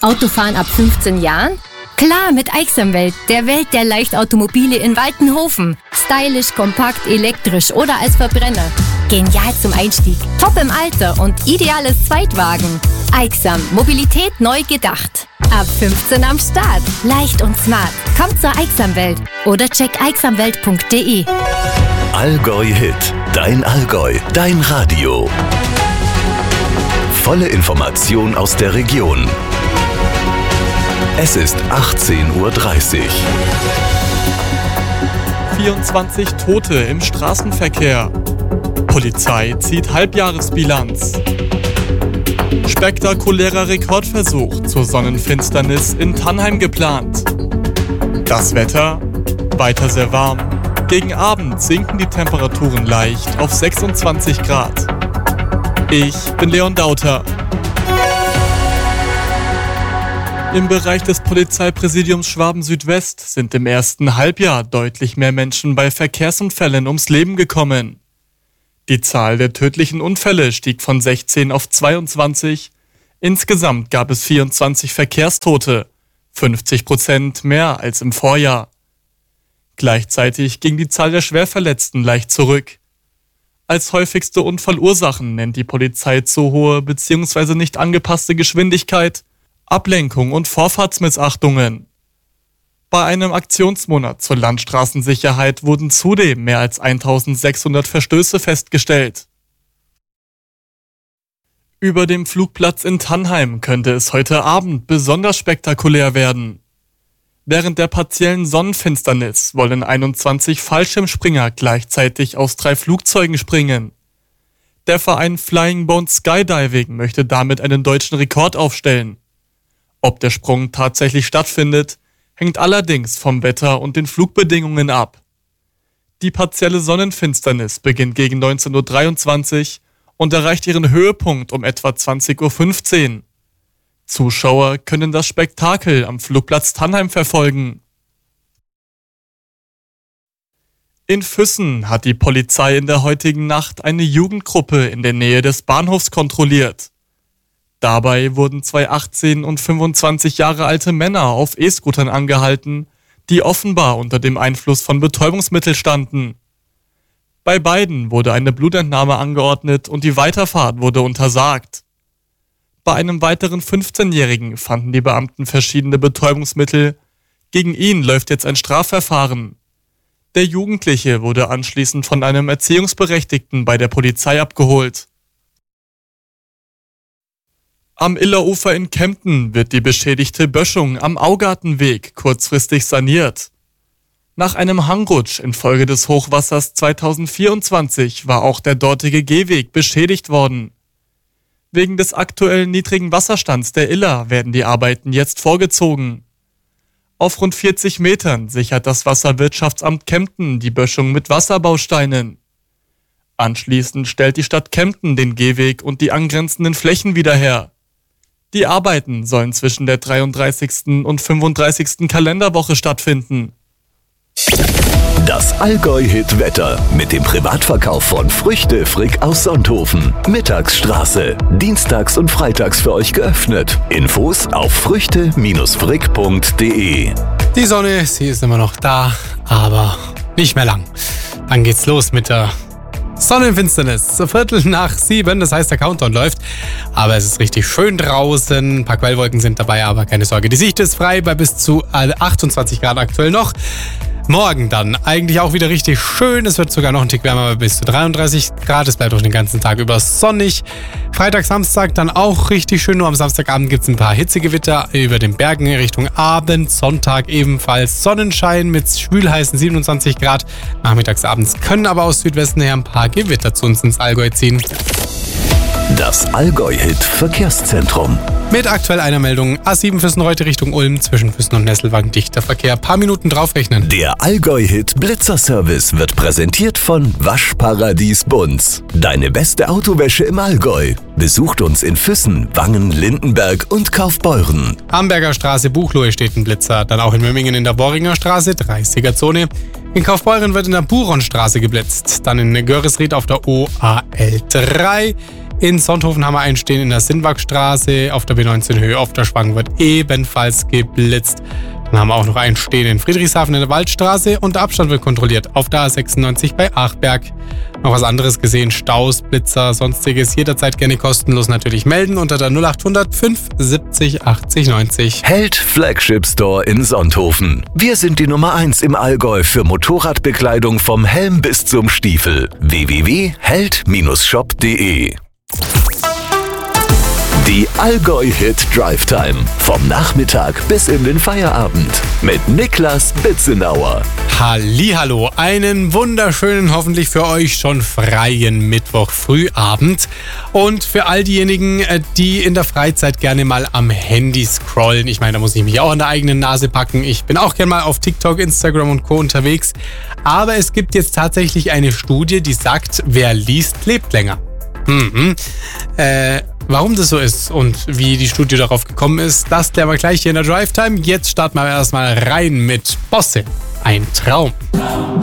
Autofahren ab 15 Jahren? Klar, mit Aixam-Welt, der Welt der Leichtautomobile in Waltenhofen. Stylisch, kompakt, elektrisch oder als Verbrenner. Genial zum Einstieg, top im Alter und ideales Zweitwagen. Aixam, Mobilität neu gedacht. Ab 15 am Start. Leicht und smart. Kommt zur Aixam-Welt oder check aixamwelt.de. Allgäu Hit. Dein Allgäu. Dein Radio. Volle Information aus der Region. Es ist 18:30 Uhr. 24 Tote im Straßenverkehr. Polizei zieht Halbjahresbilanz. Spektakulärer Rekordversuch zur Sonnenfinsternis in Tannheim geplant. Das Wetter? Weiter sehr warm. Gegen Abend sinken die Temperaturen leicht auf 26 Grad. Ich bin Leon Dauter. Im Bereich des Polizeipräsidiums Schwaben-Südwest sind im ersten Halbjahr deutlich mehr Menschen bei Verkehrsunfällen ums Leben gekommen. Die Zahl der tödlichen Unfälle stieg von 16 auf 22. Insgesamt gab es 24 Verkehrstote, 50% mehr als im Vorjahr. Gleichzeitig ging die Zahl der Schwerverletzten leicht zurück. Als häufigste Unfallursachen nennt die Polizei zu hohe bzw. nicht angepasste Geschwindigkeit, Ablenkung und Vorfahrtsmissachtungen. Bei einem Aktionsmonat zur Landstraßensicherheit wurden zudem mehr als 1600 Verstöße festgestellt. Über dem Flugplatz in Tannheim könnte es heute Abend besonders spektakulär werden. Während der partiellen Sonnenfinsternis wollen 21 Fallschirmspringer gleichzeitig aus 3 Flugzeugen springen. Der Verein Flying Bones Skydiving möchte damit einen deutschen Rekord aufstellen. Ob der Sprung tatsächlich stattfindet, hängt allerdings vom Wetter und den Flugbedingungen ab. Die partielle Sonnenfinsternis beginnt gegen 19:23 Uhr und erreicht ihren Höhepunkt um etwa 20:15 Uhr. Zuschauer können das Spektakel am Flugplatz Tannheim verfolgen. In Füssen hat die Polizei in der heutigen Nacht eine Jugendgruppe in der Nähe des Bahnhofs kontrolliert. Dabei wurden 2 18 und 25 Jahre alte Männer auf E-Scootern angehalten, die offenbar unter dem Einfluss von Betäubungsmitteln standen. Bei beiden wurde eine Blutentnahme angeordnet und die Weiterfahrt wurde untersagt. Bei einem weiteren 15-Jährigen fanden die Beamten verschiedene Betäubungsmittel. Gegen ihn läuft jetzt ein Strafverfahren. Der Jugendliche wurde anschließend von einem Erziehungsberechtigten bei der Polizei abgeholt. Am Illerufer in Kempten wird die beschädigte Böschung am Augartenweg kurzfristig saniert. Nach einem Hangrutsch infolge des Hochwassers 2024 war auch der dortige Gehweg beschädigt worden. Wegen des aktuellen niedrigen Wasserstands der Iller werden die Arbeiten jetzt vorgezogen. Auf rund 40 Metern sichert das Wasserwirtschaftsamt Kempten die Böschung mit Wasserbausteinen. Anschließend stellt die Stadt Kempten den Gehweg und die angrenzenden Flächen wieder her. Die Arbeiten sollen zwischen der 33. und 35. Kalenderwoche stattfinden. Das Allgäu-Hit-Wetter mit dem Privatverkauf von Früchte Frick aus Sonthofen. Mittagsstraße. Dienstags und freitags für euch geöffnet. Infos auf früchte-frick.de. Die Sonne, sie ist immer noch da, aber nicht mehr lang. Dann geht's los mit der Sonnenfinsternis. So 6:15, das heißt, der Countdown läuft. Aber es ist richtig schön draußen. Ein paar Quellwolken sind dabei, aber keine Sorge. Die Sicht ist frei bei bis zu 28 Grad aktuell noch. Morgen dann eigentlich auch wieder richtig schön. Es wird sogar noch ein Tick wärmer bei bis zu 33 Grad. Es bleibt auch den ganzen Tag über sonnig. Freitag, Samstag dann auch richtig schön. Nur am Samstagabend gibt es ein paar Hitzegewitter über den Bergen in Richtung Abend. Sonntag ebenfalls Sonnenschein mit schwülheißen 27 Grad. Nachmittags, abends können aber aus Südwesten her ein paar Gewitter zu uns ins Allgäu ziehen. Das Allgäu-Hit-Verkehrszentrum. Mit aktuell einer Meldung: A7 Füssen-Reute Richtung Ulm, zwischen Füssen und Nesselwagen dichter Verkehr. Paar Minuten draufrechnen. Der Allgäu-Hit Blitzerservice wird präsentiert von Waschparadies Bunz. Deine beste Autowäsche im Allgäu. Besucht uns in Füssen, Wangen, Lindenberg und Kaufbeuren. Amberger Straße, Buchloe steht ein Blitzer. Dann auch in Mömmingen in der Worringer Straße, 30er-Zone. In Kaufbeuren wird in der Buronstraße geblitzt. Dann in Görisried auf der OAL3. In Sonthofen haben wir einen stehen in der Sinnwagstraße, auf der B19 Höhe auf der Schwang wird ebenfalls geblitzt. Dann haben wir auch noch einen stehen in Friedrichshafen in der Waldstraße und der Abstand wird kontrolliert auf der A96 bei Achberg. Noch was anderes gesehen, Staus, Blitzer, sonstiges, jederzeit gerne kostenlos natürlich melden unter der 0800 570 80 90. Held Flagship Store in Sonthofen. Wir sind die Nummer 1 im Allgäu für Motorradbekleidung vom Helm bis zum Stiefel. www.held-shop.de. Die Allgäu-Hit Drive Time. Vom Nachmittag bis in den Feierabend. Mit Niklas Bitzenauer. Hallihallo, einen wunderschönen, hoffentlich für euch schon freien Mittwoch-Frühabend. Und für all diejenigen, die in der Freizeit gerne mal am Handy scrollen. Ich meine, da muss ich mich auch an der eigenen Nase packen. Ich bin auch gerne mal auf TikTok, Instagram und Co. unterwegs. Aber es gibt jetzt tatsächlich eine Studie, die sagt, wer liest, lebt länger. Warum das so ist und wie die Studie darauf gekommen ist, das klären wir gleich hier in der Drive Time. Jetzt starten wir erstmal rein mit Bosse. Ein Traum.